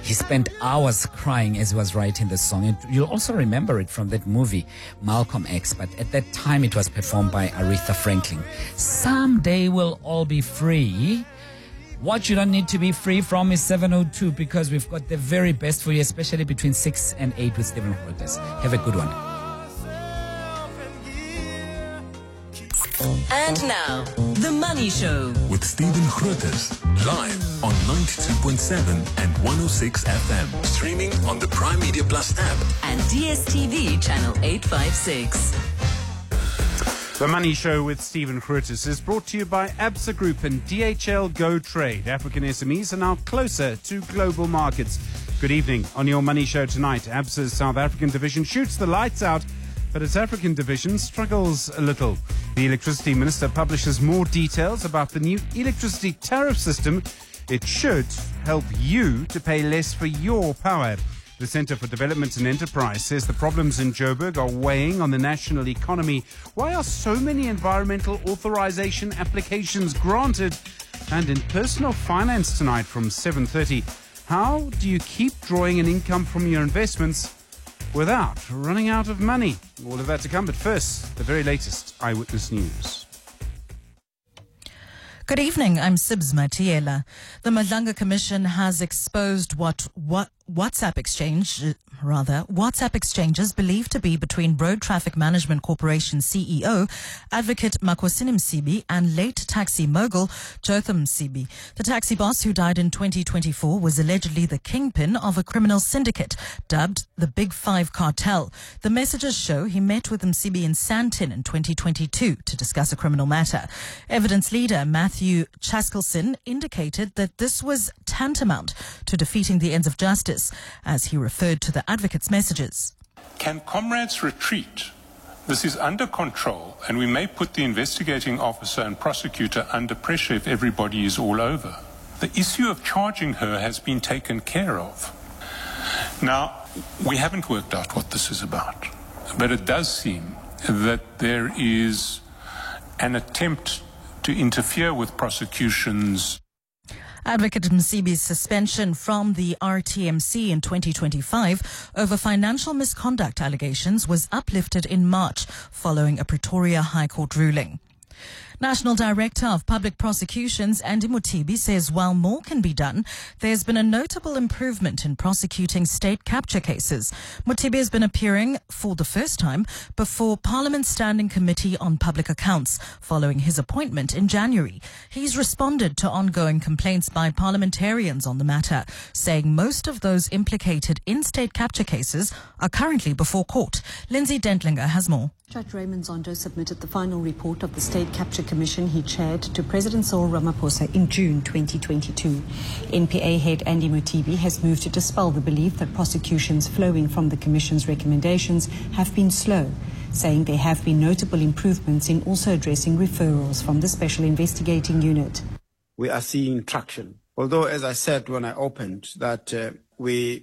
He spent hours crying as he was writing the song. And you'll also remember it from that movie, Malcolm X. But at that time, it was performed by Aretha Franklin. Someday we'll all be free. What you don't need to be free from is 702, because we've got the very best for you, especially between 6 and 8 with Stephen Grootes. Have a good one. And now, The Money Show with Stephen Grootes, live on 92.7 and 106 FM. Streaming on the Prime Media Plus app and DSTV channel 856. The Money Show with Stephen Grootes is brought to you by Absa Group and DHL Go Trade. African SMEs are now closer to global markets. Good evening. On your Money Show tonight, Absa's South African division shoots the lights out, but its African division struggles a little. The Electricity Minister publishes more details about the new electricity tariff system. It should help you to pay less for your power. The Centre for Development and Enterprise says the problems in Joburg are weighing on the national economy. Why are so many environmental authorization applications granted? And in Personal Finance tonight from 7:30, how do you keep drawing an income from your investments without running out of money? All of that to come, but first, the very latest Eyewitness News. Good evening, I'm Sibs Matiela. The Madlanga Commission has exposed what WhatsApp exchanges believed to be between Road Traffic Management Corporation CEO, Advocate Makhosini Msibi, and late taxi mogul Jotham Msibi. The taxi boss, who died in 2024, was allegedly the kingpin of a criminal syndicate dubbed the Big Five Cartel. The messages show he met with Msibi in Sandton in 2022 to discuss a criminal matter. Evidence leader Matthew Chaskelson indicated that this was tantamount to defeating the ends of justice, as he referred to the advocate's messages. Can comrades retreat? This is under control, and we may put the investigating officer and prosecutor under pressure if everybody is all over. The issue of charging her has been taken care of. Now, we haven't worked out what this is about, but it does seem that there is an attempt to interfere with prosecutions. Advocate Msibi's suspension from the RTMC in 2025 over financial misconduct allegations was uplifted in March following a Pretoria High Court ruling. National Director of Public Prosecutions, Andy Mutibi, says while more can be done, there's been a notable improvement in prosecuting state capture cases. Mutibi has been appearing for the first time before Parliament's Standing Committee on Public Accounts following his appointment in January. He's responded to ongoing complaints by parliamentarians on the matter, saying most of those implicated in state capture cases are currently before court. Lindsay Dentlinger has more. Judge Raymond Zondo submitted the final report of the State Capture Commission he chaired to President Cyril Ramaphosa in June 2022. NPA head Andy Mutibi has moved to dispel the belief that prosecutions flowing from the Commission's recommendations have been slow, saying there have been notable improvements in also addressing referrals from the Special Investigating Unit. We are seeing traction. Although, as I said when I opened, that we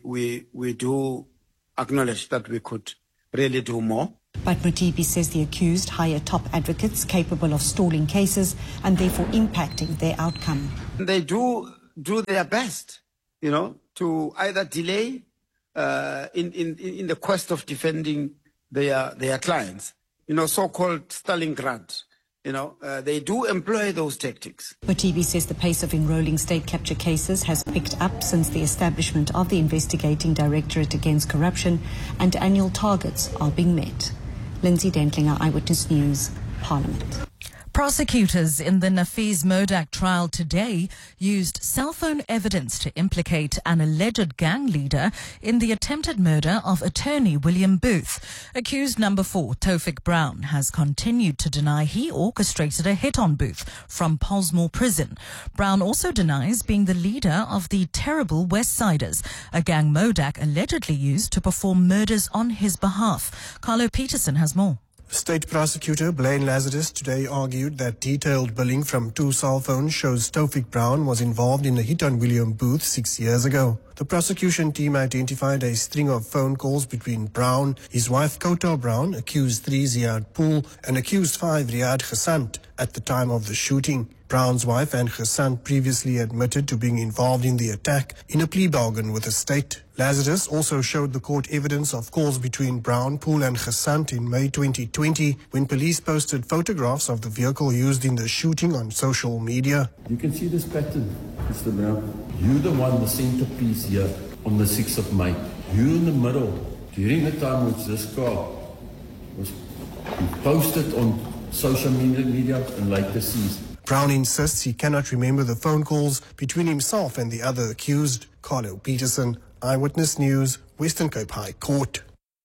do acknowledge that we could really do more. But Mutibi says the accused hire top advocates capable of stalling cases and therefore impacting their outcome. They do their best, to either delay in the quest of defending their clients, so-called Stalingrad. They do employ those tactics. Mutibi says the pace of enrolling state capture cases has picked up since the establishment of the Investigating Directorate Against Corruption, and annual targets are being met. Lindsay Dentlinger, Eyewitness News, Parliament. Prosecutors in the Nafiz Modak trial today used cell phone evidence to implicate an alleged gang leader in the attempted murder of attorney William Booth. Accused number 4, Taufik Brown, has continued to deny he orchestrated a hit on Booth from Pollsmoor Prison. Brown also denies being the leader of the terrible West Siders, a gang Modak allegedly used to perform murders on his behalf. Carlo Peterson has more. State Prosecutor Blaine Lazarus today argued that detailed billing from 2 cell phones shows Taufik Brown was involved in a hit on William Booth 6 years ago. The prosecution team identified a string of phone calls between Brown, his wife Kota Brown, accused 3 Ziad Pool, and accused 5 Riyad Ghasant. at the time of the shooting. Brown's wife and her son previously admitted to being involved in the attack in a plea bargain with the state. Lazarus also showed the court evidence of calls between Brown, Poole and Gesant in May 2020 when police posted photographs of the vehicle used in the shooting on social media. You can see this pattern, Mr. Brown. You're the one, the centerpiece here on the 6th of May. You're in the middle. During the time which this car was posted on social media and later seized. Brown insists he cannot remember the phone calls between himself and the other accused. Carlo Peterson, Eyewitness News, Western Cape High Court.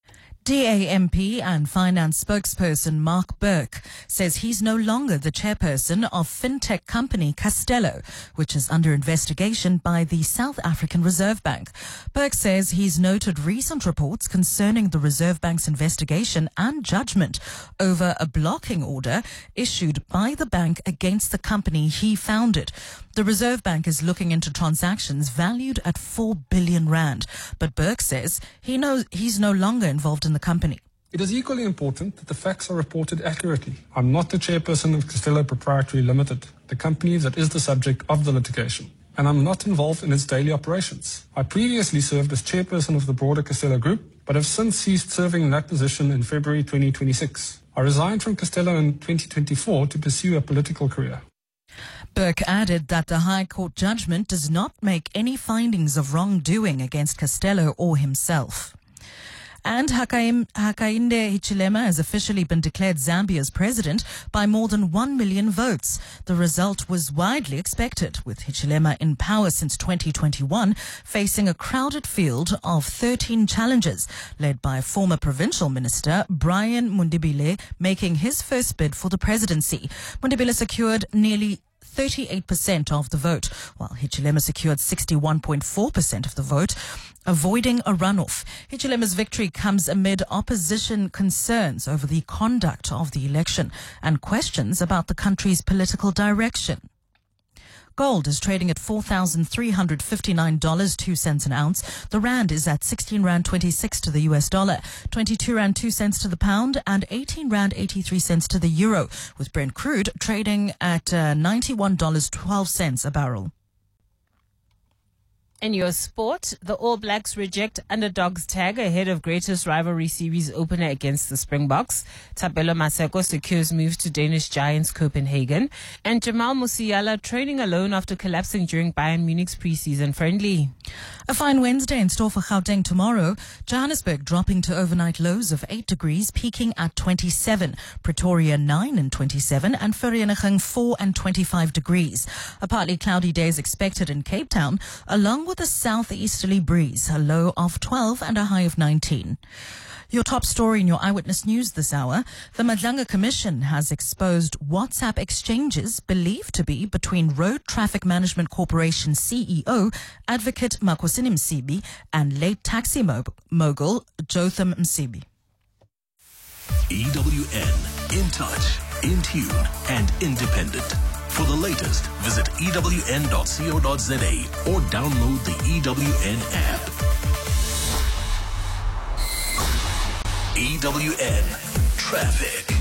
DAMP and finance spokesperson Mark Burke says he's no longer the chairperson of fintech company Castello, which is under investigation by the South African Reserve Bank. Burke says he's noted recent reports concerning the Reserve Bank's investigation and judgment over a blocking order issued by the bank against the company he founded. The Reserve Bank is looking into transactions valued at 4 billion rand, but Burke says he's no longer involved in the company. It is equally important that the facts are reported accurately. I'm not the chairperson of Castello Proprietary Limited, the company that is the subject of the litigation, and I'm not involved in its daily operations. I previously served as chairperson of the broader Castello Group, but have since ceased serving in that position in February 2026. I resigned from Castello in 2024 to pursue a political career. Burke added that the High Court judgment does not make any findings of wrongdoing against Castello or himself. And Hakainde Hichilema has officially been declared Zambia's president by more than 1 million votes. The result was widely expected, with Hichilema in power since 2021, facing a crowded field of 13 challengers, led by former provincial minister Brian Mundibile, making his first bid for the presidency. Mundibile secured nearly 38% of the vote, while Hichilema secured 61.4% of the vote, avoiding a runoff. Hichilema's victory comes amid opposition concerns over the conduct of the election and questions about the country's political direction. Gold is trading at $4,359, 2 cents an ounce. The rand is at 16 rand 26 to the US dollar, 22 rand 2 cents to the pound, and 18 rand 83 cents to the euro, with Brent crude trading at $91.12 a barrel. In your sport, the All Blacks reject underdogs tag ahead of greatest rivalry series opener against the Springboks. Thapelo Maseko secures move to Danish giants Copenhagen. And Jamal Musiala training alone after collapsing during Bayern Munich's pre-season friendly. A fine Wednesday in store for Gauteng tomorrow. Johannesburg dropping to overnight lows of 8 degrees, peaking at 27. Pretoria 9 and 27, and Vereeniging 4 and 25 degrees. A partly cloudy day is expected in Cape Town, along with a southeasterly breeze, a low of 12 and a high of 19. Your top story in your Eyewitness News this hour. The Madlanga Commission has exposed WhatsApp exchanges believed to be between Road Traffic Management Corporation CEO, Advocate Makhosini Msibi, and late taxi mogul Jotham Msibi. EWN, in touch, in tune, and independent. For the latest, visit ewn.co.za or download the EWN app. EWN Traffic.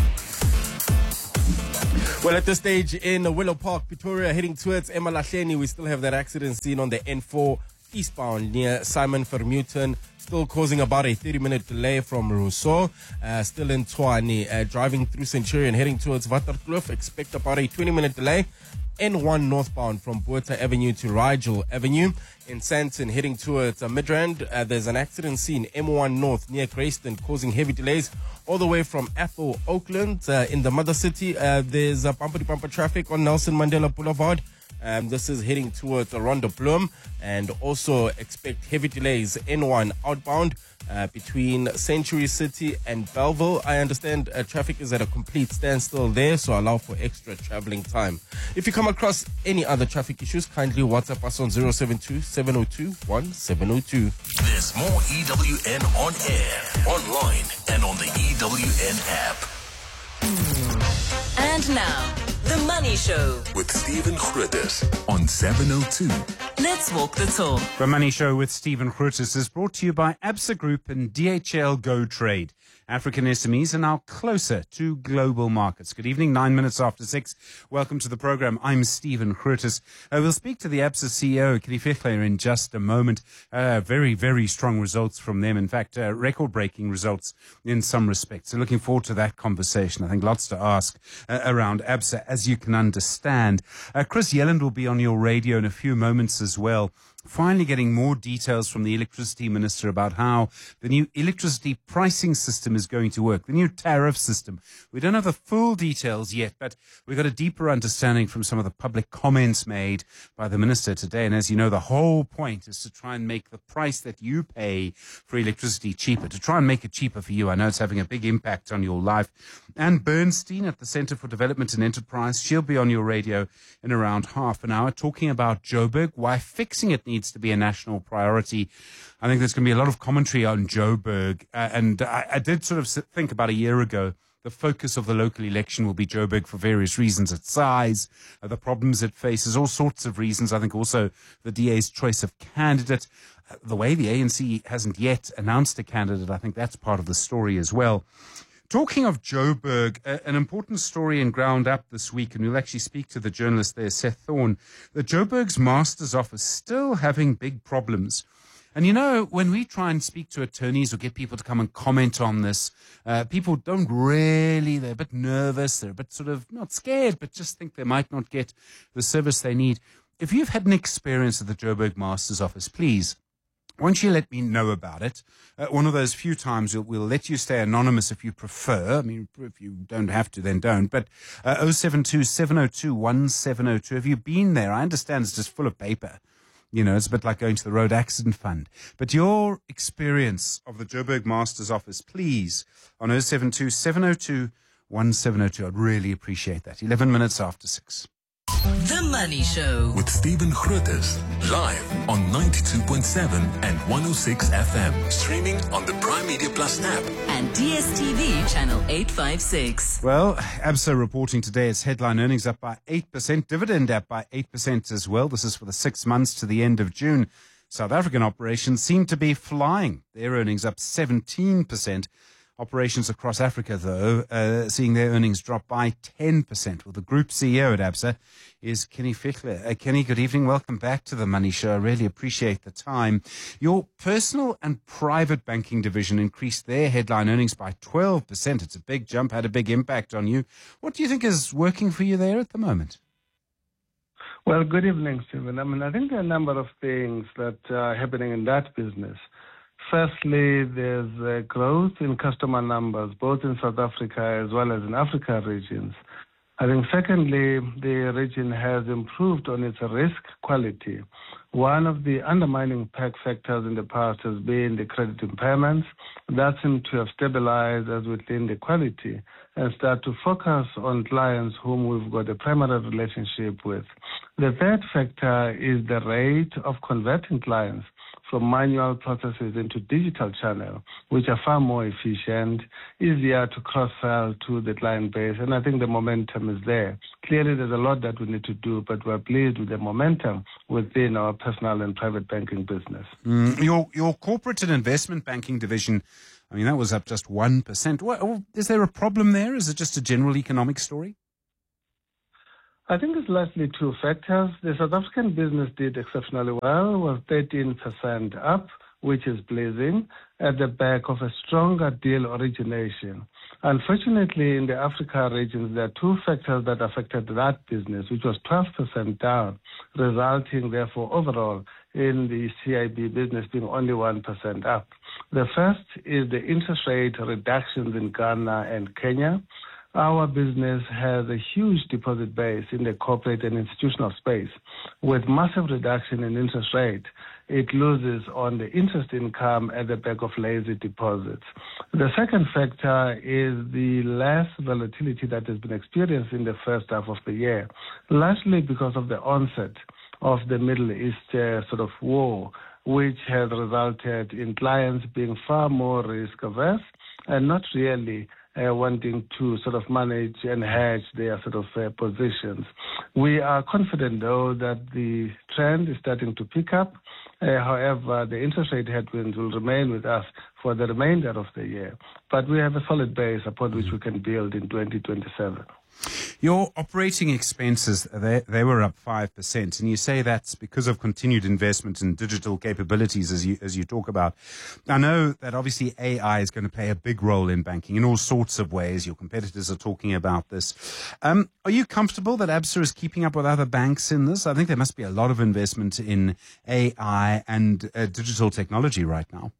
Well, at this stage in Willow Park, Pretoria, heading towards Emalahleni, we still have that accident scene on the N4 eastbound near Simon Vermeulen, still causing about a 30-minute delay from Rousseau. Still in Tshwane, driving through Centurion, heading towards Waterkloof, expect about a 20-minute delay. N1 northbound from Botha Avenue to Rigel Avenue. In Sandton, heading towards Midrand, there's an accident scene, M1 North near Grayston, causing heavy delays all the way from Athol, Oakland. In the mother city, there's bumper-to-bumper traffic on Nelson Mandela Boulevard. This is heading towards Rhonda Bloom, and also expect heavy delays N1 outbound between Century City and Belleville. I understand traffic is at a complete standstill there, so allow for extra traveling time. If you come across any other traffic issues, kindly WhatsApp us on 072-702-1702. There's more EWN on air, online, and on the EWN app. And now, The Money Show with Stephen Grootes on 702. Let's walk the talk. The Money Show with Stephen Grootes is brought to you by Absa Group and DHL Go Trade. African SMEs are now closer to global markets. Good evening, 9 minutes after 6. Welcome to the program. I'm Stephen Grootes. We'll speak to the Absa CEO, Kenny Fihler, in just a moment. Very, very strong results from them. In fact, record-breaking results in some respects. So looking forward to that conversation. I think lots to ask around Absa, as you can understand. Chris Yelland will be on your radio in a few moments as well. Finally getting more details from the electricity minister about how the new electricity pricing system is going to work, the new tariff system. We don't have the full details yet, but we got a deeper understanding from some of the public comments made by the minister today. And as you know, the whole point is to try and make the price that you pay for electricity cheaper, to try and make it cheaper for you. I know it's having a big impact on your life. Anne Bernstein at the Centre for Development and Enterprise, she'll be on your radio in around half an hour talking about Joburg, why fixing it needs to be a national priority. I think there's going to be a lot of commentary on Joburg. And I did sort of think about a year ago, the focus of the local election will be Joburg for various reasons, its size, the problems it faces, all sorts of reasons. I think also the DA's choice of candidate, the way the ANC hasn't yet announced a candidate, I think that's part of the story as well. Talking of Joburg, an important story in Ground Up this week, and we'll actually speak to the journalist there, Seth Thorne, that Joburg's Master's Office still having big problems. And you know, when we try and speak to attorneys or get people to come and comment on this, people don't really, they're a bit nervous, they're a bit sort of not scared, but just think they might not get the service they need. If you've had an experience at the Joburg Master's Office, please, won't you let me know about it? One of those few times we'll let you stay anonymous if you prefer. I mean, if you don't have to, then don't. But 072-702-1702. Have you been there? I understand it's just full of paper. You know, it's a bit like going to the Road Accident Fund. But your experience of the Joburg Master's Office, please, on 072-702-1702. I'd really appreciate that. 11 minutes after 6. The Money Show with Stephen Grootes, live on 92.7 and 106 FM. Streaming on the Prime Media Plus app and DSTV channel 856. Well, Absa reporting today its headline earnings up by 8%, dividend up by 8% as well. This is for the 6 months to the end of June. South African operations seem to be flying. Their earnings up 17%. Operations across Africa, though, seeing their earnings drop by 10%. Well, the group CEO at Absa is Kenny Fihler. Kenny, good evening. Welcome back to the Money Show. I really appreciate the time. Your personal and private banking division increased their headline earnings by 12%. It's a big jump, had a big impact on you. What do you think is working for you there at the moment? Well, good evening, Stephen. I think there are a number of things that are happening in that business. Firstly, there's growth in customer numbers, both in South Africa as well as in Africa regions. I think secondly, the region has improved on its risk quality. One of the undermining factors in the past has been the credit impairments. That seems to have stabilized as within the quality and start to focus on clients whom we've got a primary relationship with. The third factor is the rate of converting clients from manual processes into digital channel, which are far more efficient, easier to cross-sell to the client base, and I think the momentum is there. Clearly, there's a lot that we need to do, but we're pleased with the momentum within our personal and private banking business. Your corporate and investment banking division, I mean, that was up just 1%. Is there a problem there? Is it just a general economic story? I think it's largely two factors. The South African business did exceptionally well, was 13% up, which is pleasing, at the back of a stronger deal origination. Unfortunately, in the Africa regions, there are two factors that affected that business, which was 12% down, resulting, therefore, overall in the CIB business being only 1% up. The first is the interest rate reductions in Ghana and Kenya. Our business has a huge deposit base in the corporate and institutional space. With massive reduction in interest rate, it loses on the interest income at the back of lazy deposits. The second factor is the less volatility that has been experienced in the first half of the year, largely because of the onset of the Middle East sort of war, which has resulted in clients being far more risk averse and not really wanting to sort of manage and hedge their sort of positions. We are confident, though, that the trend is starting to pick up. However, the interest rate headwinds will remain with us for the remainder of the year. But we have a solid base upon which we can build in 2027. Your operating expenses, they were up 5%, and you say that's because of continued investment in digital capabilities, as you talk about. I know that obviously AI is going to play a big role in banking in all sorts of ways. Your competitors are talking about this. Are you comfortable that Absa is keeping up with other banks in this? I think there must be a lot of investment in AI and digital technology right now.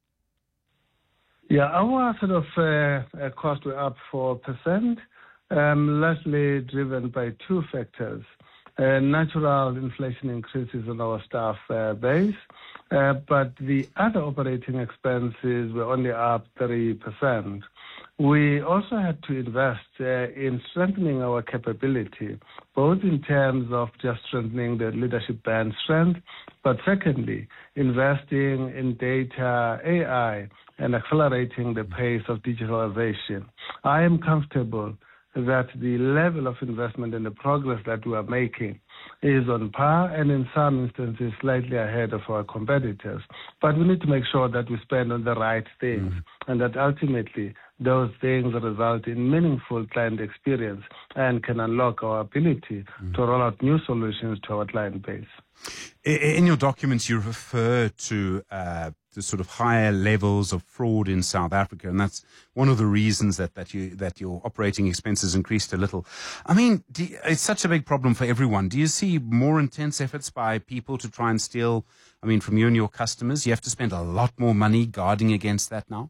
Yeah, our sort of costs were up 4%. Largely driven by two factors. Natural inflation increases on our staff base, but the other operating expenses were only up 3%. We also had to invest in strengthening our capability, both in terms of just strengthening the leadership band strength, but secondly, investing in data, AI, and accelerating the pace of digitalization. I am comfortable that the level of investment and the progress that we are making is on par and in some instances slightly ahead of our competitors. But we need to make sure that we spend on the right things and that ultimately those things result in meaningful client experience and can unlock our ability to roll out new solutions to our client base. In your documents, you refer to the sort of higher levels of fraud in South Africa, and that's one of the reasons that your operating expenses increased a little. I mean, it's such a big problem for everyone. Do you see more intense efforts by people to try and steal, from you and your customers? You have to spend a lot more money guarding against that now?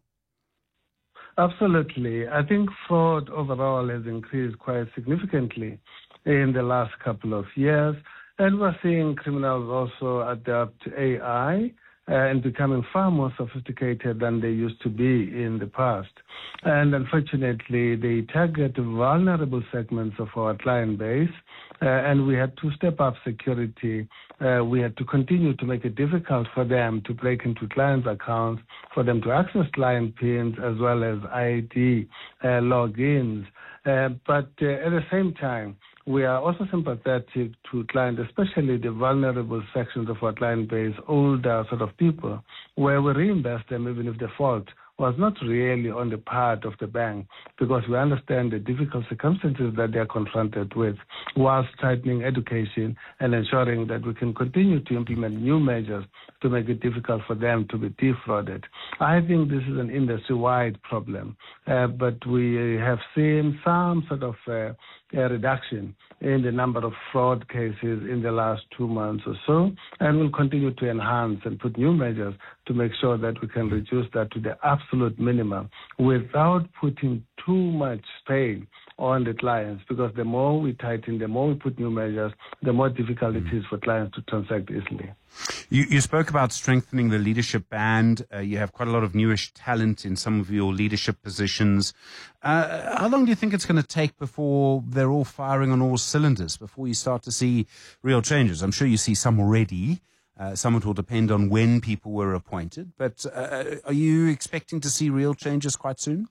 Absolutely. I think fraud overall has increased quite significantly in the last couple of years. And we're seeing criminals also adapt AI and becoming far more sophisticated than they used to be in the past. And unfortunately, they target vulnerable segments of our client base, and we had to step up security. We had to continue to make it difficult for them to break into clients' accounts, for them to access client PINs as well as ID logins. But at the same time, we are also sympathetic to clients, especially the vulnerable sections of our client base, older sort of people, where we reinvest them even if the fault was not really on the part of the bank, because we understand the difficult circumstances that they are confronted with, whilst tightening education and ensuring that we can continue to implement new measures to make it difficult for them to be defrauded. I think this is an industry-wide problem, but we have seen some sort of a reduction in the number of fraud cases in the last 2 months or so, and we'll continue to enhance and put new measures to make sure that we can reduce that to the absolute minimum without putting too much strain on the clients, because the more we tighten, the more we put new measures, the more difficult it is for clients to transact easily. You spoke about strengthening the leadership band. You have quite a lot of newish talent in some of your leadership positions. How long do you think it's going to take before they're all firing on all cylinders, before you start to see real changes? I'm sure you see some already. Some it will depend on when people were appointed. But are you expecting to see real changes quite soon?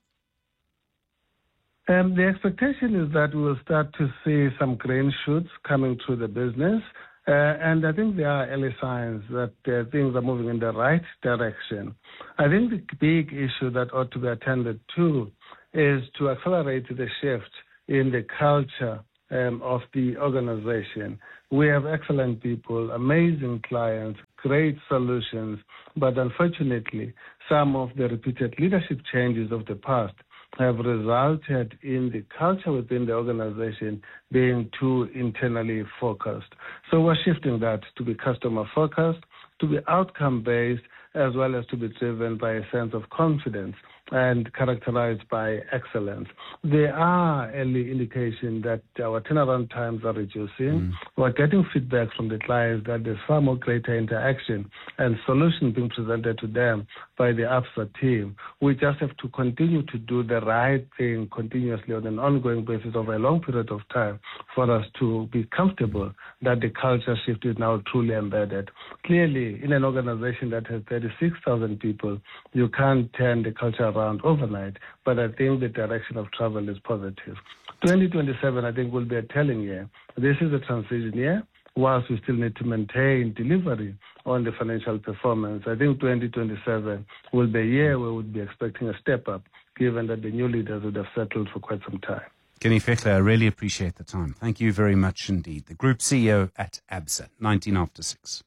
The expectation is that we will start to see some green shoots coming through the business. And I think there are early signs that things are moving in the right direction. I think the big issue that ought to be attended to is to accelerate the shift in the culture of the organization. We have excellent people, amazing clients, great solutions, but unfortunately, some of the repeated leadership changes of the past have resulted in the culture within the organization being too internally focused. So we're shifting that to be customer focused, to be outcome based, as well as to be driven by a sense of confidence and characterized by excellence. There are early indications that our turnaround times are reducing. We're getting feedback from the clients that there's far more greater interaction and solutions being presented to them by the Absa team. We just have to continue to do the right thing continuously on an ongoing basis over a long period of time for us to be comfortable that the culture shift is now truly embedded. Clearly, in an organization that has 36,000 people, you can't turn the culture around overnight, but I think the direction of travel is positive. 2027, I think, will be a telling year. This is a transition year. Whilst we still need to maintain delivery on the financial performance, I think 2027 will be a year where we'll be expecting a step up, given that the new leaders would have settled for quite some time. Kenny Fechler, I really appreciate the time. Thank you very much indeed. The Group CEO at ABSA, 19 after 6.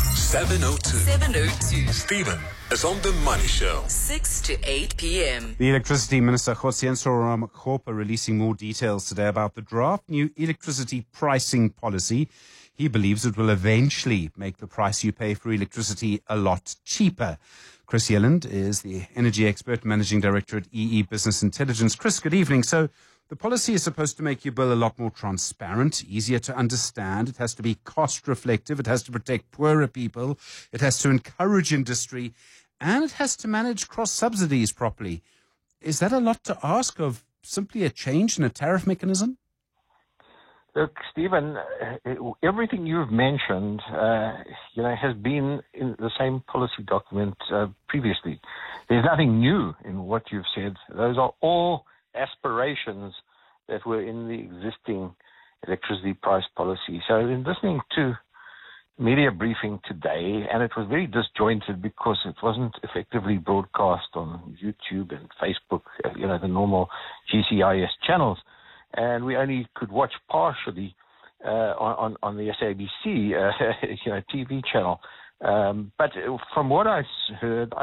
702. Stephen is on The Money Show. 6 to 8 p.m. The Electricity Minister, Kgosientsho Ramokgopa, releasing more details today about the draft new electricity pricing policy. He believes it will eventually make the price you pay for electricity a lot cheaper. Chris Yelland is the energy expert, managing director at EE Business Intelligence. Chris, good evening. So the policy is supposed to make your bill a lot more transparent, easier to understand. It has to be cost reflective. It has to protect poorer people. It has to encourage industry, and it has to manage cross subsidies properly. Is that a lot to ask of simply a change in a tariff mechanism? Look, Stephen, everything you've mentioned, has been in the same policy document previously. There's nothing new in what you've said. Those are all aspirations that were in the existing electricity price policy. So in listening to media briefing today, and it was very disjointed because it wasn't effectively broadcast on YouTube and Facebook, the normal GCIS channels. And we only could watch partially on the SABC, TV channel. But from what I heard,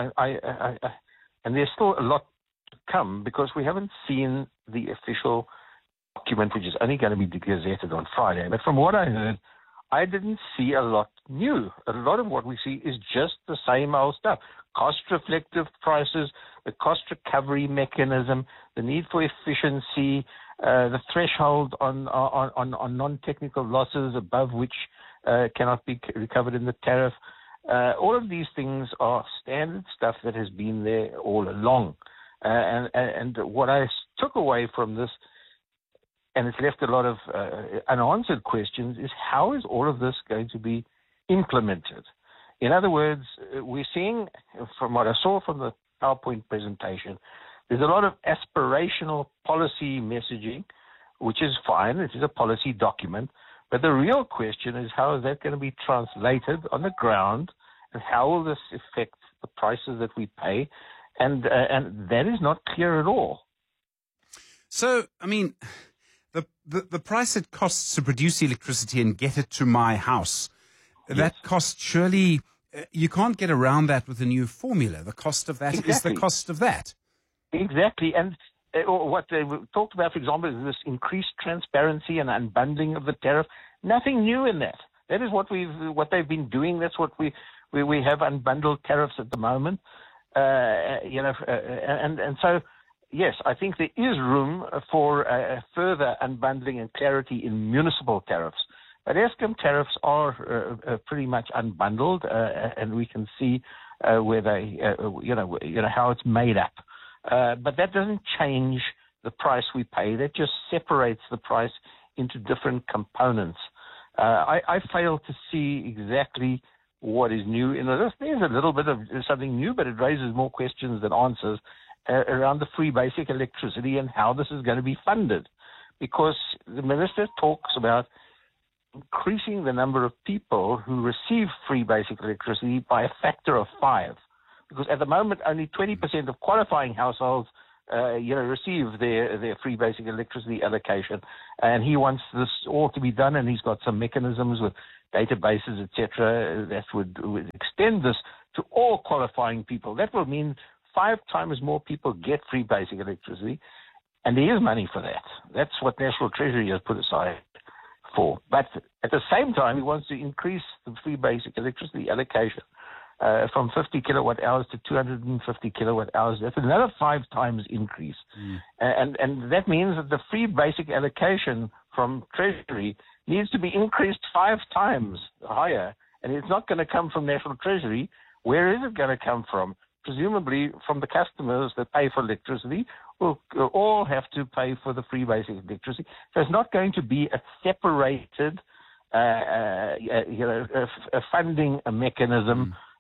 and there's still a lot to come because we haven't seen the official document, which is only going to be gazetted on Friday. But from what I heard, I didn't see a lot new. A lot of what we see is just the same old stuff. Cost-reflective prices, the cost recovery mechanism, the need for efficiency, the threshold on non-technical losses above which cannot be recovered in the tariff. All of these things are standard stuff that has been there all along. And what I took away from this, and it's left a lot of unanswered questions, is how is all of this going to be implemented? In other words, we're seeing, from what I saw from the PowerPoint presentation, there's a lot of aspirational policy messaging, which is fine. It is a policy document. But the real question is, how is that going to be translated on the ground, and how will this affect the prices that we pay? And that is not clear at all. So, I mean, the price it costs to produce electricity and get it to my house, that cost surely, you can't get around that with a new formula. The cost of that is the cost of that. Exactly. And what they talked about, for example, is this increased transparency and unbundling of the tariff. Nothing new in that. That is what they've been doing. That's what we have unbundled tariffs at the moment. And so, yes, I think there is room for further unbundling and clarity in municipal tariffs. But Eskom tariffs are pretty much unbundled, and we can see where they, how it's made up. But that doesn't change the price we pay. That just separates the price into different components. I fail to see exactly what is new in this. There's a little bit of something new, but it raises more questions than answers around the free basic electricity and how this is going to be funded. Because the minister talks about increasing the number of people who receive free basic electricity by a factor of 5. Because at the moment, only 20% of qualifying households, receive their free basic electricity allocation. And he wants this all to be done, and he's got some mechanisms with databases, etc., that would extend this to all qualifying people. That will mean 5 times more people get free basic electricity, and there is money for that. That's what National Treasury has put aside for. But at the same time, he wants to increase the free basic electricity allocation from 50 kilowatt hours to 250 kilowatt hours. That's another 5 times increase. And that means that the free basic allocation from Treasury needs to be increased 5 times higher. And it's not going to come from National Treasury. Where is it going to come from? Presumably from the customers that pay for electricity will all have to pay for the free basic electricity. So it's not going to be a separated, a funding mechanism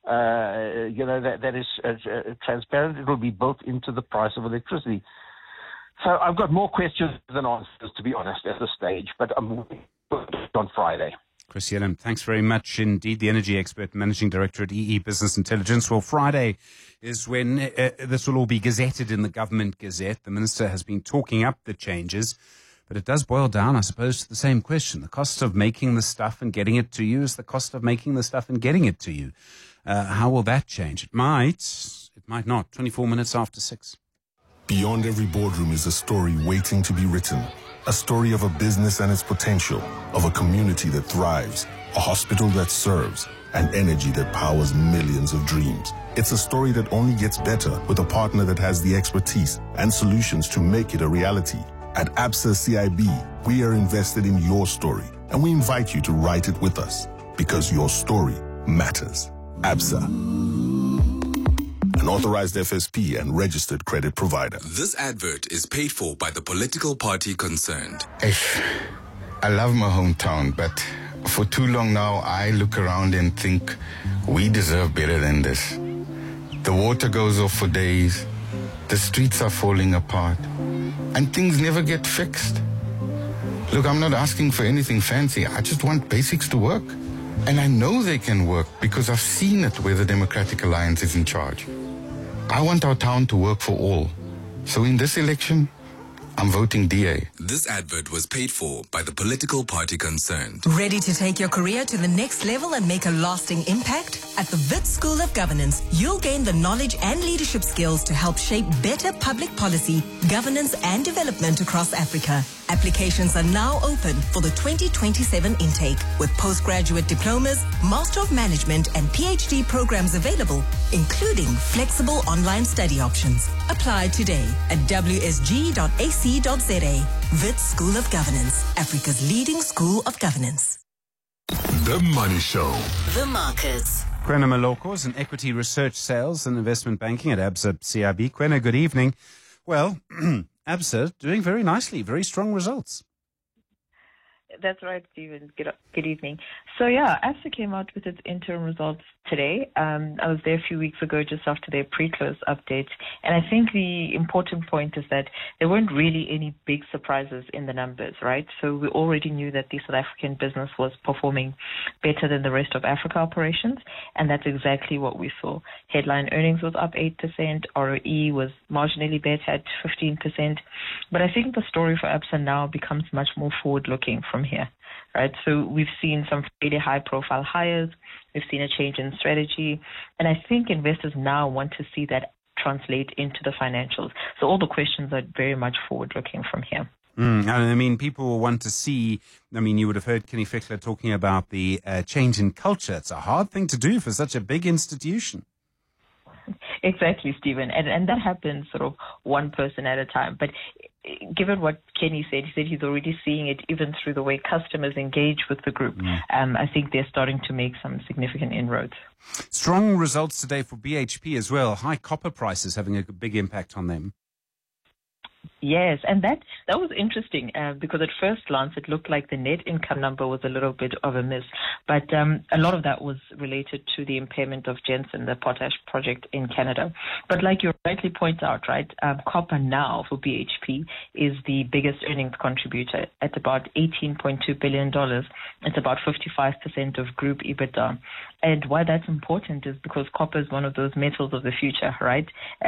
that is transparent. It will be built into the price of electricity. So I've got more questions than answers, to be honest, at this stage, but I'm on Friday. Chris Yellen, thanks very much indeed. The energy expert, managing director at EE Business Intelligence. Well, Friday is when this will all be gazetted in the Government Gazette. The minister has been talking up the changes, but it does boil down, I suppose, to the same question. The cost of making the stuff and getting it to you is the cost of making the stuff and getting it to you. How will that change? It might not. 24 minutes after 6. Beyond every boardroom is a story waiting to be written. A story of a business and its potential, of a community that thrives, a hospital that serves, and energy that powers millions of dreams. It's a story that only gets better with a partner that has the expertise and solutions to make it a reality. At Absa CIB, we are invested in your story, and we invite you to write it with us, because your story matters. Absa, an authorized FSP and registered credit provider. This advert is paid for by the political party concerned. I love my hometown, but for too long now, I look around and think we deserve better than this. The water goes off for days, the streets are falling apart, and things never get fixed. Look, I'm not asking for anything fancy. I just want basics to work. And I know they can work because I've seen it where the Democratic Alliance is in charge. I want our town to work for all. So in this election, I'm voting DA. This advert was paid for by the political party concerned. Ready to take your career to the next level and make a lasting impact? At the Wits School of Governance, you'll gain the knowledge and leadership skills to help shape better public policy, governance and development across Africa. Applications are now open for the 2027 intake, with postgraduate diplomas, Master of Management and PhD programs available, including flexible online study options. Apply today at wsg.ac.za. Wits School of Governance, Africa's leading school of governance. The Money Show. The markets. Kwena Maloko is in equity research, sales and investment banking at Absa CIB. Kwena, good evening. Well, Absa doing very nicely, very strong results. That's right, Stephen. Good evening. So, Absa came out with its interim results today. I was there a few weeks ago just after their pre-close update. And I think the important point is that there weren't really any big surprises in the numbers, right? So we already knew that the South African business was performing better than the rest of Africa operations. And that's exactly what we saw. Headline earnings was up 8%. ROE was marginally better at 15%. But I think the story for Absa now becomes much more forward-looking from here, right? So we've seen some really high-profile hires. We've seen a change in strategy. And I think investors now want to see that translate into the financials. So all the questions are very much forward-looking from here. And I mean, people will want to see, you would have heard Kenny Fickler talking about the change in culture. It's a hard thing to do for such a big institution. Exactly, Stephen. And that happens sort of one person at a time. But given what Kenny said, he said he's already seeing it even through the way customers engage with the group. I think they're starting to make some significant inroads. Strong results today for BHP as well. High copper prices having a big impact on them. Yes, and that was interesting because at first glance it looked like the net income number was a little bit of a miss, but a lot of that was related to the impairment of Jensen, the potash project in Canada. But like you rightly point out, right, copper now for BHP is the biggest earnings contributor at about $18.2 billion. It's about 55% of group EBITDA. And why that's important is because copper is one of those metals of the future, right?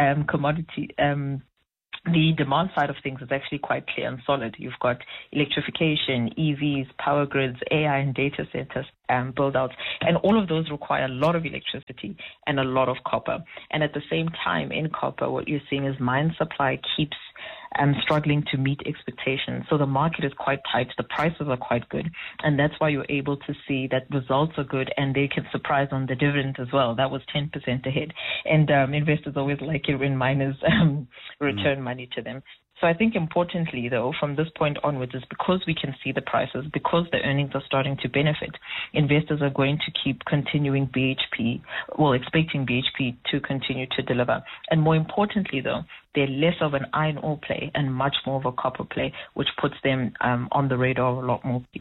The demand side of things is actually quite clear and solid. You've got electrification, EVs, power grids, AI and data centers build-outs, and all of those require a lot of electricity and a lot of copper. And at the same time, in copper, what you're seeing is mine supply keeps struggling to meet expectations. So the market is quite tight. The prices are quite good. And that's why you're able to see that results are good and they can surprise on the dividend as well. That was 10% ahead. And investors always like it when miners return money to them. So I think importantly, though, from this point onwards is because we can see the prices, because the earnings are starting to benefit, investors are going to keep continuing expecting BHP to continue to deliver. And more importantly, though, they're less of an iron ore play and much more of a copper play, which puts them on the radar of a lot more people.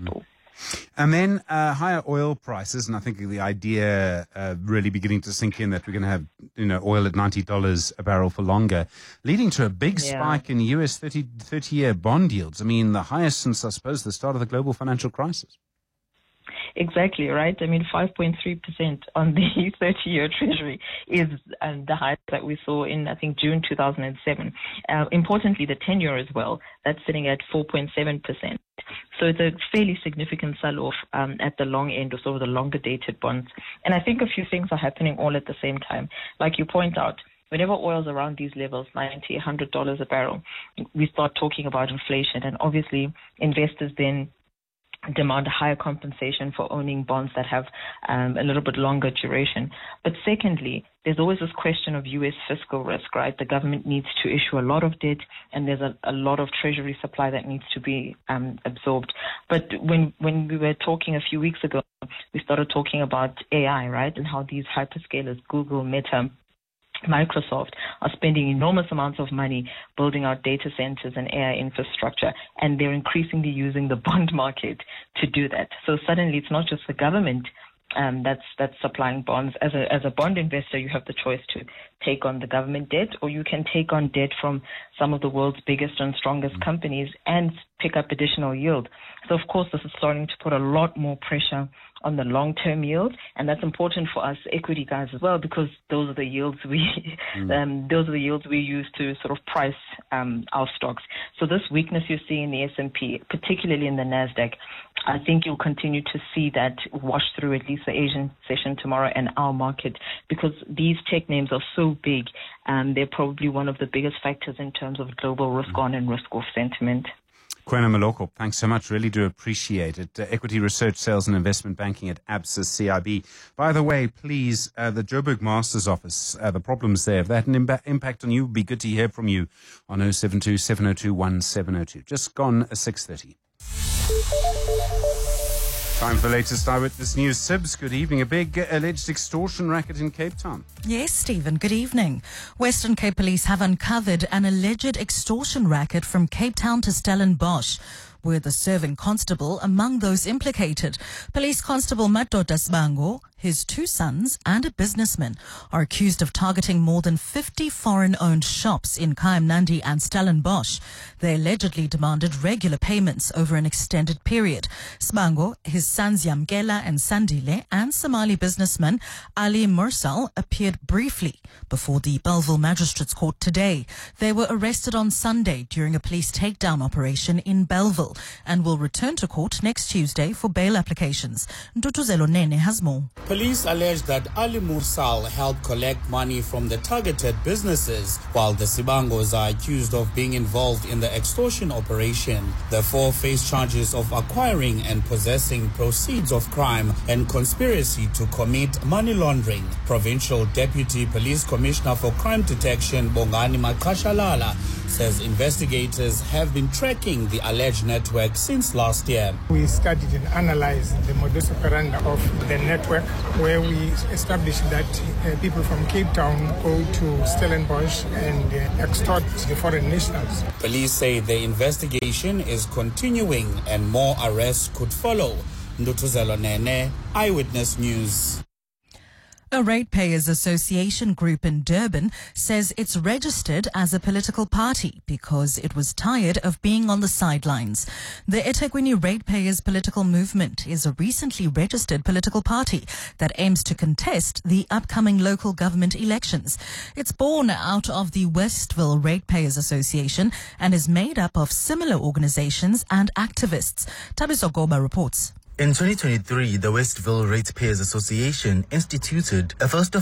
And then higher oil prices, and I think the idea really beginning to sink in that we're going to have oil at $90 a barrel for longer, leading to a big spike in US 30-year bond yields. I mean, the highest since, I suppose, the start of the global financial crisis. Exactly, right? I mean, 5.3% on the 30-year Treasury is the highest that we saw in, I think, June 2007. Importantly, the 10-year as well, that's sitting at 4.7%. So it's a fairly significant sell-off at the long end of sort of the longer-dated bonds. And I think a few things are happening all at the same time. Like you point out, whenever oil's around these levels, $90, $100 a barrel, we start talking about inflation. And obviously, investors then demand a higher compensation for owning bonds that have a little bit longer duration. But secondly, there's always this question of U.S. fiscal risk, right? The government needs to issue a lot of debt, and there's a lot of treasury supply that needs to be absorbed. But when we were talking a few weeks ago, we started talking about AI, right? And how these hyperscalers, Google, Meta, Microsoft, are spending enormous amounts of money building out data centers and AI infrastructure, and they're increasingly using the bond market to do that. So suddenly it's not just the government that's supplying bonds. As a bond investor, you have the choice to take on the government debt, or you can take on debt from some of the world's biggest and strongest companies and pick up additional yield. So of course this is starting to put a lot more pressure on the long-term yield, and that's important for us equity guys as well, because those are the yields we use to sort of price our stocks. So this weakness you see in the S&P, particularly in the Nasdaq, I think you'll continue to see that wash through at least the Asian session tomorrow and our market, because these tech names are so big, and they're probably one of the biggest factors in terms of global risk-on and risk-off sentiment. Kwena Maloko, thanks so much. Really do appreciate it. Equity Research, Sales and Investment Banking at Absa CIB. By the way, please, the Joburg Masters Office, the problems there, if that had an impact on you, would be good to hear from you on 072 702 1702. Just gone 6:30. Time for the latest Eyewitness News. Sibs, good evening. A big alleged extortion racket in Cape Town. Yes, Stephen, good evening. Western Cape Police have uncovered an alleged extortion racket from Cape Town to Stellenbosch, with the serving constable among those implicated. Police Constable Madoda Sbango, his two sons and a businessman are accused of targeting more than 50 foreign-owned shops in Kayamnandi and Stellenbosch. They allegedly demanded regular payments over an extended period. Sbango, his sons Yamkela and Sandile, and Somali businessman Ali Mursal appeared briefly before the Bellville Magistrates Court today. They were arrested on Sunday during a police takedown operation in Bellville and will return to court next Tuesday for bail applications. Ndutuzelo Nene has more. Police allege that Ali Mursal helped collect money from the targeted businesses, while the Sibangos are accused of being involved in the extortion operation. The four face charges of acquiring and possessing proceeds of crime and conspiracy to commit money laundering. Provincial Deputy Police Commissioner for Crime Detection Bongani Makashalala says investigators have been tracking the alleged network since last year. We studied and analyzed the modus operandi of the network, where we established that people from Cape Town go to Stellenbosch and extort the foreign nationals. Police say the investigation is continuing and more arrests could follow. Ndutuzelo Nene, Eyewitness News. A Ratepayers Association group in Durban says it's registered as a political party because it was tired of being on the sidelines. The eThekwini Ratepayers Political Movement is a recently registered political party that aims to contest the upcoming local government elections. It's born out of the Westville Ratepayers Association and is made up of similar organizations and activists. Tabiso Goba reports. In 2023, the Westville Ratepayers Association instituted a first of